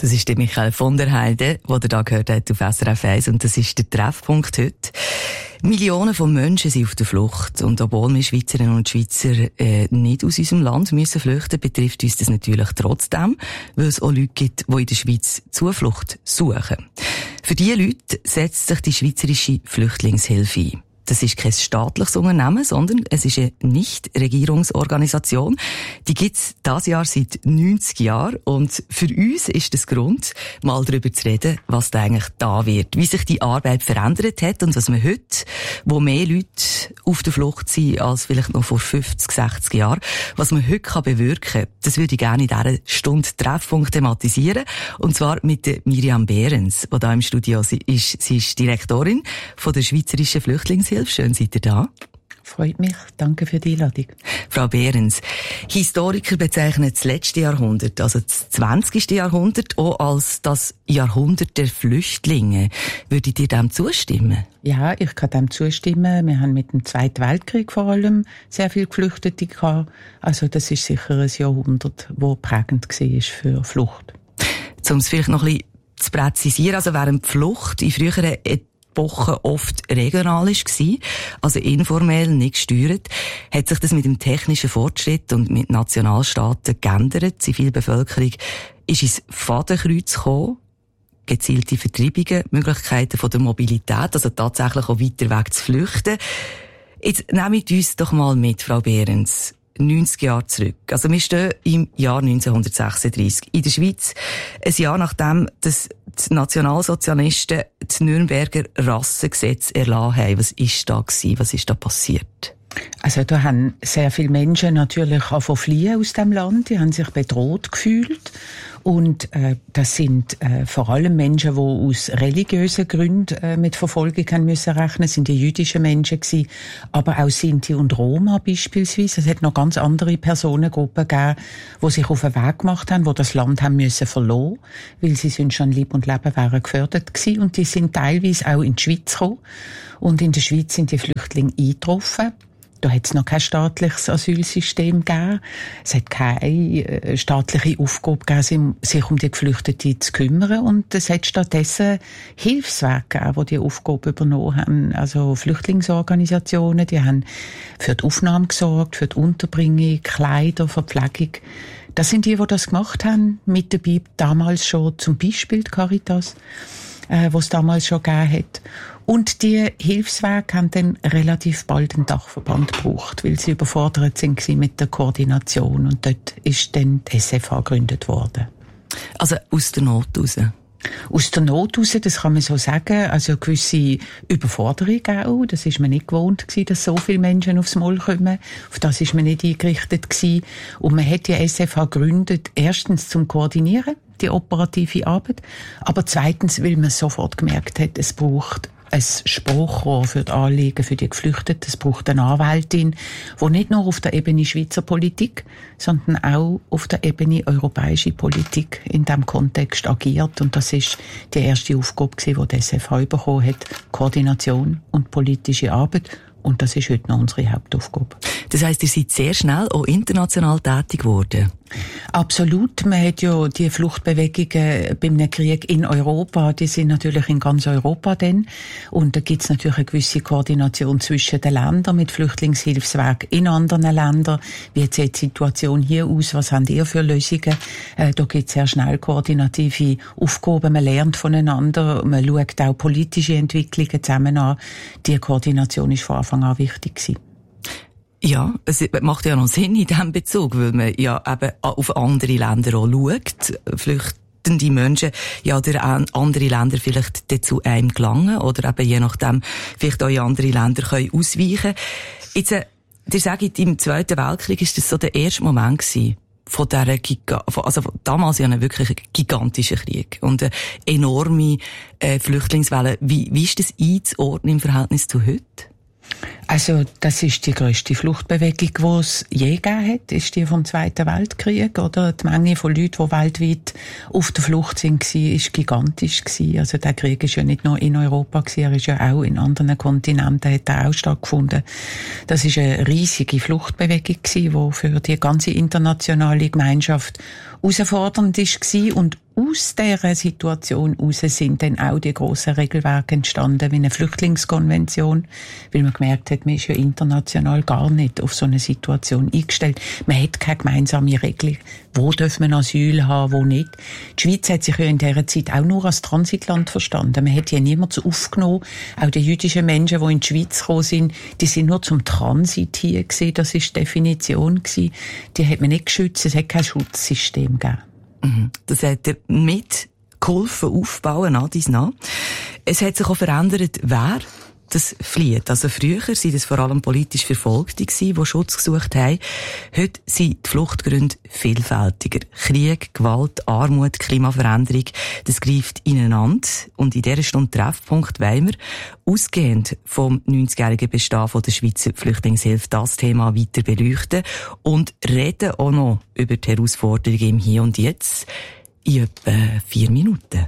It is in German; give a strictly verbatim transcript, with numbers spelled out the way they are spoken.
Das ist der Michael von der Heide, den ihr da gehört habt auf S R F eins. Und das ist der Treffpunkt heute. Millionen von Menschen sind auf der Flucht. Und obwohl wir Schweizerinnen und Schweizer äh, nicht aus unserem Land müssen flüchten, betrifft uns das natürlich trotzdem, weil es auch Leute gibt, die in der Schweiz Zuflucht suchen. Für diese Leute setzt sich die Schweizerische Flüchtlingshilfe ein. Das ist kein staatliches Unternehmen, sondern es ist eine Nichtregierungsorganisation. Die gibt's dieses Jahr seit neunzig Jahren. Und für uns ist das Grund, mal darüber zu reden, was da eigentlich da wird. Wie sich die Arbeit verändert hat und was man heute, wo mehr Leute auf der Flucht sind als vielleicht noch vor fünfzig, sechzig Jahren, was man heute kann bewirken kann. Das würde ich gerne in dieser Stunde Treffpunkt thematisieren. Und zwar mit der Miriam Behrens, die da im Studio ist. Sie ist Direktorin von der Schweizerischen Flüchtlingshilfe. Schön, seid ihr da. Freut mich. Danke für die Einladung. Frau Behrens, Historiker bezeichnen das letzte Jahrhundert, also das zwanzigste Jahrhundert, auch als das Jahrhundert der Flüchtlinge. Würdet ihr dem zustimmen? Ja, ich kann dem zustimmen. Wir haben mit dem Zweiten Weltkrieg vor allem sehr viele Geflüchtete gehabt. Also das ist sicher ein Jahrhundert, das prägend war für Flucht. Um es vielleicht noch ein bisschen zu präzisieren, also während die Flucht in früheren Wochen oft regional war, also informell, nicht gesteuert, hat sich das mit dem technischen Fortschritt und mit Nationalstaaten geändert. Die Zivilbevölkerung ist ins Fadenkreuz gekommen, gezielte Vertreibungen, Möglichkeiten von der Mobilität, also tatsächlich auch weiter weg zu flüchten. Jetzt nehmt uns doch mal mit, Frau Behrens, neunzig Jahre zurück. Also wir stehen im Jahr neunzehnhundertsechsunddreissig in der Schweiz, ein Jahr nachdem das die Nationalsozialisten das Nürnberger Rassengesetz erlassen haben. Was ist da gewesen? Was ist da passiert? Also da haben sehr viele Menschen natürlich auch fliehen aus dem Land. Die haben sich bedroht gefühlt. Und äh, das sind äh, vor allem Menschen, die aus religiösen Gründen äh, mit Verfolgung haben müssen rechnen. Das sind die jüdischen Menschen gewesen, aber auch Sinti und Roma beispielsweise. Es hat noch ganz andere Personengruppen gegeben, die sich auf den Weg gemacht haben, die das Land haben müssen verlassen, weil sie sonst schon Leib und Leben wären gefördert gewesen. Und die sind teilweise auch in die Schweiz gekommen. Und in der Schweiz sind die Flüchtlinge eingetroffen. Da hat es noch kein staatliches Asylsystem gegeben. Es hat keine staatliche Aufgabe gegeben, sich um die Geflüchteten zu kümmern. Und es hat stattdessen Hilfswerke gegeben, die die Aufgabe übernommen haben. Also Flüchtlingsorganisationen, die haben für die Aufnahme gesorgt, für die Unterbringung, Kleider, Verpflegung. Das sind die, die das gemacht haben. Mit dabei damals schon zum Beispiel die Caritas, äh, was es damals schon gegeben hat. Und die Hilfswerke haben dann relativ bald einen Dachverband gebraucht, weil sie überfordert sind mit der Koordination. Und dort ist dann die S F H gegründet worden. Also aus der Not raus? Aus der Not raus, das kann man so sagen. Also eine gewisse Überforderung auch. Das ist man nicht gewohnt gewesen, dass so viele Menschen aufs Maul kommen. Auf das ist man nicht eingerichtet gewesen. Und man hat die S F H gegründet, erstens zum Koordinieren, die operative Arbeit. Aber zweitens, weil man sofort gemerkt hat, es braucht ein Sprachrohr für die Anliegen für die Geflüchteten. Es braucht eine Anwältin, die nicht nur auf der Ebene Schweizer Politik, sondern auch auf der Ebene europäische Politik in diesem Kontext agiert. Und das ist die erste Aufgabe, die die S F H bekommen hat. Koordination und politische Arbeit. Und das ist heute noch unsere Hauptaufgabe. Das heisst, ihr seid sehr schnell auch international tätig geworden? Absolut. Man hat ja die Fluchtbewegungen beim Krieg in Europa, die sind natürlich in ganz Europa dann. Und da gibt es natürlich eine gewisse Koordination zwischen den Ländern mit Flüchtlingshilfswerken in anderen Ländern. Wie sieht die Situation hier aus? Was habt ihr für Lösungen? Äh, da gibt es sehr schnell koordinative Aufgaben. Man lernt voneinander. Man schaut auch politische Entwicklungen zusammen an. Die Koordination ist von Anfang an wichtig gewesen. Ja, es macht ja noch Sinn in diesem Bezug, weil man ja eben auf andere Länder auch schaut. Flüchtende Menschen, ja, oder andere Länder vielleicht dazu einem gelangen oder eben je nachdem vielleicht auch in andere Länder können ausweichen. Jetzt, äh, ihr sagt, im Zweiten Weltkrieg ist das so der erste Moment gewesen von dieser Giga, also damals ja ein wirklich gigantischer Krieg und eine enorme äh, Flüchtlingswelle. Wie, wie ist das einzuordnen im Verhältnis zu heute? Also, das ist die grösste Fluchtbewegung, die es je gegeben hat, ist die vom Zweiten Weltkrieg, oder? Die Menge von Leuten, die weltweit auf der Flucht sind, war gigantisch gewesen. Also, der Krieg ist ja nicht nur in Europa gewesen, er ist ja auch in anderen Kontinenten, hat er auch stattgefunden. Das ist eine riesige Fluchtbewegung gewesen, die für die ganze internationale Gemeinschaft herausfordernd war und aus dieser Situation heraus sind dann auch die grossen Regelwerke entstanden, wie eine Flüchtlingskonvention, weil man gemerkt hat, man ist ja international gar nicht auf so eine Situation eingestellt. Man hat keine gemeinsame Regel, wo darf man Asyl haben, wo nicht. Die Schweiz hat sich ja in dieser Zeit auch nur als Transitland verstanden. Man hat ja niemanden aufgenommen. Auch die jüdischen Menschen, die in die Schweiz gekommen sind, die sind nur zum Transit hier gewesen. Das war die Definition gewesen. Die hat man nicht geschützt. Es hat kein Schutzsystem gegeben. Das hat er mit geholfen aufbauen, an dies nach. Es hat sich auch verändert, wer das flieht. Also früher waren das vor allem politisch Verfolgte, die Schutz gesucht haben. Heute sind die Fluchtgründe vielfältiger. Krieg, Gewalt, Armut, Klimaveränderung, das greift ineinander. Und in dieser Stunde Treffpunkt wollen wir, ausgehend vom neunzigjährigen Bestehen von der Schweizer Flüchtlingshilfe, das Thema weiter beleuchten und reden auch noch über die Herausforderungen im Hier und Jetzt in etwa vier Minuten.